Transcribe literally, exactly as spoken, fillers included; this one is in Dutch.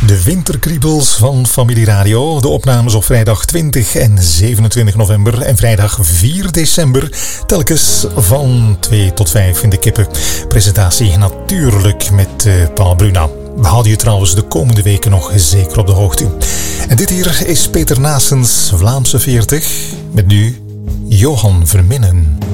De winterkriebels van Familie Radio. De opnames op vrijdag twintig en zevenentwintig november en vrijdag vier december. Telkens van twee tot vijf in de Kippen. Presentatie natuurlijk met uh, Paul Bruna. We houden je trouwens de komende weken nog zeker op de hoogte. En dit hier is Peter Naessens Vlaamse veertig. Met nu Johan Verminnen.